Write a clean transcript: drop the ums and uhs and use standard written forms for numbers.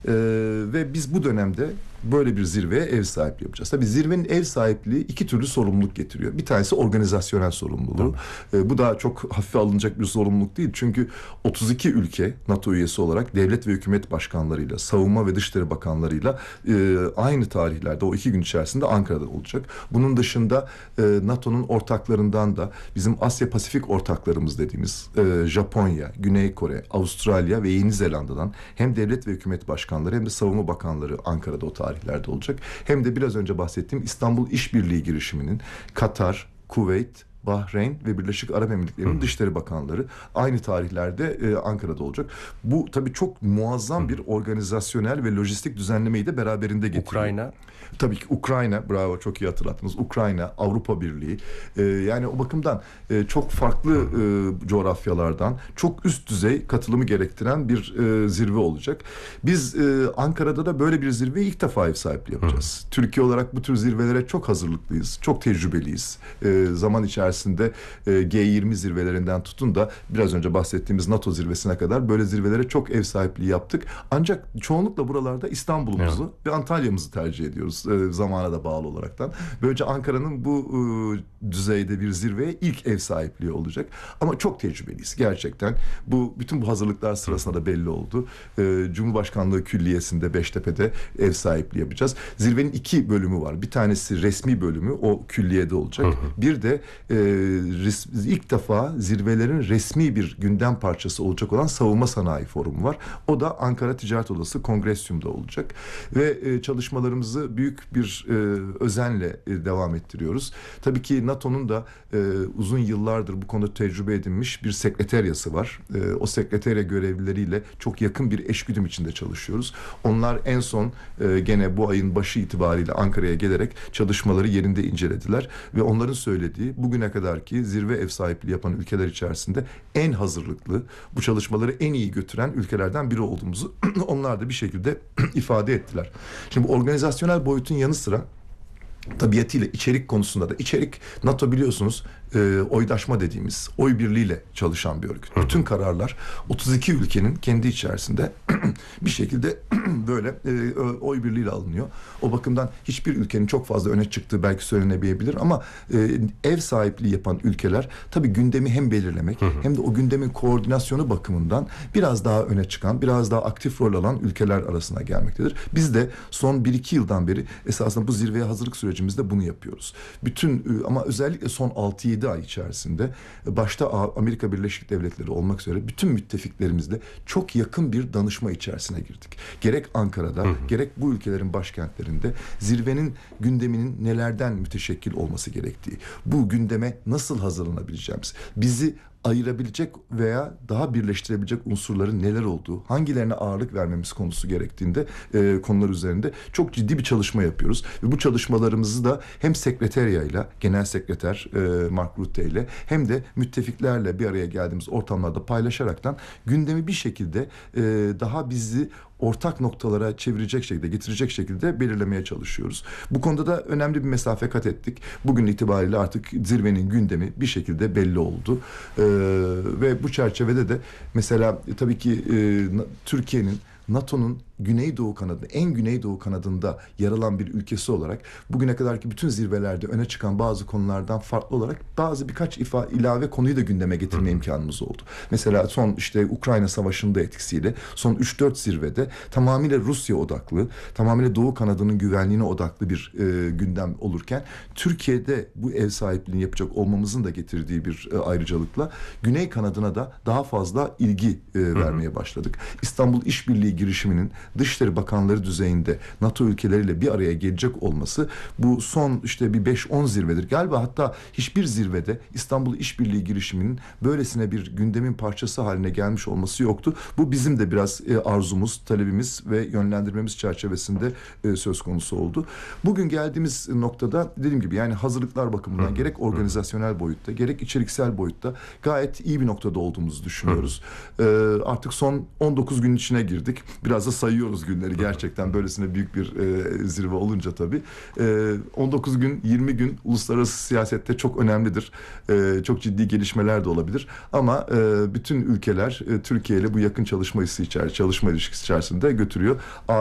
Ve biz bu dönemde böyle bir zirveye ev sahipliği yapacağız. Tabii zirvenin ev sahipliği iki türlü sorumluluk getiriyor. Bir tanesi organizasyonel sorumluluğu. Bu da çok hafife alınacak bir sorumluluk değil. Çünkü 32 ülke NATO üyesi olarak devlet ve hükümet başkanlarıyla, savunma ve dışişleri bakanlarıyla aynı tarihlerde o 2 gün içerisinde Ankara'da olacak. Bunun dışında NATO'nun ortaklarından da bizim Asya Pasifik ortaklarımız dediğimiz Japonya, Güney Kore, Avustralya ve Yeni Zelanda'dan hem devlet ve hükümet başkanları hem de savunma bakanları Ankara'da o tarihlerde olacak. Hem de biraz önce bahsettiğim İstanbul İşbirliği girişiminin Katar, Kuveyt, Bahreyn ve Birleşik Arap Emirlikleri'nin Dışişleri Bakanları aynı tarihlerde Ankara'da olacak. Bu tabii çok muazzam bir organizasyonel ve lojistik düzenlemeyi de beraberinde getiriyor. Ukrayna. Tabii ki Ukrayna, bravo, çok iyi hatırlattınız. Ukrayna, Avrupa Birliği, yani o bakımdan çok farklı coğrafyalardan çok üst düzey katılımı gerektiren bir zirve olacak. Biz Ankara'da da böyle bir zirveye ilk defa ev sahipliği yapacağız. Türkiye olarak bu tür zirvelere çok hazırlıklıyız, çok tecrübeliyiz. Zaman içerisinde G20 zirvelerinden tutun da biraz önce bahsettiğimiz NATO zirvesine kadar böyle zirvelere çok ev sahipliği yaptık. Ancak çoğunlukla buralarda İstanbul'umuzu ve Antalya'mızı tercih ediyoruz. Zamana da bağlı olaraktan. Böylece Ankara'nın bu düzeyde bir zirveye ilk ev sahipliği olacak. Ama çok tecrübeliyiz gerçekten. Bütün bu hazırlıklar sırasında da belli oldu. Cumhurbaşkanlığı Külliyesi'nde Beştepe'de ev sahipliği yapacağız. Zirvenin 2 bölümü var. Bir tanesi resmi bölümü, o külliyede olacak. Bir de ilk defa zirvelerin resmi bir gündem parçası olacak olan Savunma Sanayi Forumu var. O da Ankara Ticaret Odası Kongresyum'da olacak. Ve çalışmalarımızı büyük bir özenle devam ettiriyoruz. Tabii ki NATO'nun da uzun yıllardır bu konuda tecrübe edinmiş bir sekreteryası var. O sekreterya görevlileriyle çok yakın bir eşgüdüm içinde çalışıyoruz. Onlar en son gene bu ayın başı itibariyle Ankara'ya gelerek çalışmaları yerinde incelediler ve onların söylediği bugüne kadarki zirve ev sahipliği yapan ülkeler içerisinde en hazırlıklı, bu çalışmaları en iyi götüren ülkelerden biri olduğumuzu onlar da bir şekilde ifade ettiler. Şimdi bu organizasyonel boyutun yanı sıra tabiatıyla içerik konusunda da NATO biliyorsunuz oydaşma dediğimiz oy birliğiyle çalışan bir örgüt. Bütün kararlar 32 ülkenin kendi içerisinde bir şekilde böyle oy birliğiyle alınıyor. O bakımdan hiçbir ülkenin çok fazla öne çıktığı belki söylenemeyebilir ama ev sahipliği yapan ülkeler tabii gündemi hem belirlemek hem de o gündemin koordinasyonu bakımından biraz daha öne çıkan, biraz daha aktif rol alan ülkeler arasına gelmektedir. Biz de son 1-2 yıldan beri esasında bu zirveye hazırlık sürecimizde bunu yapıyoruz. Ama özellikle son 6-7 ay içerisinde başta Amerika Birleşik Devletleri olmak üzere bütün müttefiklerimizle çok yakın bir danışma içerisine girdik. Gerek Ankara'da gerek bu ülkelerin başkentlerinde zirvenin gündeminin nelerden müteşekkil olması gerektiği, bu gündeme nasıl hazırlanabileceğimiz, bizi ayırabilecek veya daha birleştirebilecek unsurların neler olduğu, hangilerine ağırlık vermemiz konusu gerektiğinde konular üzerinde çok ciddi bir çalışma yapıyoruz. Ve bu çalışmalarımızı da hem sekreteryayla, genel sekreter Mark Rutte ile hem de müttefiklerle bir araya geldiğimiz ortamlarda paylaşaraktan gündemi bir şekilde daha bizi ortak noktalara çevirecek şekilde, getirecek şekilde belirlemeye çalışıyoruz. Bu konuda da önemli bir mesafe kat ettik. Bugün itibariyle artık zirvenin gündemi bir şekilde belli oldu. Ve bu çerçevede de mesela tabii ki Türkiye'nin NATO'nun Güneydoğu kanadı, en Güneydoğu kanadında yer alan bir ülkesi olarak bugüne kadarki bütün zirvelerde öne çıkan bazı konulardan farklı olarak birkaç ilave konuyu da gündeme getirme imkanımız oldu. Mesela son Ukrayna Savaşı'nın da etkisiyle son 3-4 zirvede tamamıyla Rusya odaklı, tamamıyla Doğu kanadının güvenliğine odaklı bir gündem olurken Türkiye'de bu ev sahipliğini yapacak olmamızın da getirdiği bir ayrıcalıkla Güney kanadına da daha fazla ilgi vermeye başladık. İstanbul İşbirliği girişiminin Dışişleri Bakanları düzeyinde NATO ülkeleriyle bir araya gelecek olması bu son bir 5-10 zirvedir. Galiba hatta hiçbir zirvede İstanbul İşbirliği girişiminin böylesine bir gündemin parçası haline gelmiş olması yoktu. Bu bizim de biraz arzumuz, talebimiz ve yönlendirmemiz çerçevesinde söz konusu oldu. Bugün geldiğimiz noktada dediğim gibi yani hazırlıklar bakımından gerek organizasyonel boyutta gerek içeriksel boyutta gayet iyi bir noktada olduğumuzu düşünüyoruz. Artık son 19 günün içine girdik. Biraz da sayıyoruz sayıyoruz günleri gerçekten böylesine büyük bir zirve olunca tabii. 19 gün, 20 gün uluslararası siyasette çok önemlidir. Çok ciddi gelişmeler de olabilir. Ama bütün ülkeler Türkiye ile bu yakın çalışma ilişkisi içerisinde götürüyor.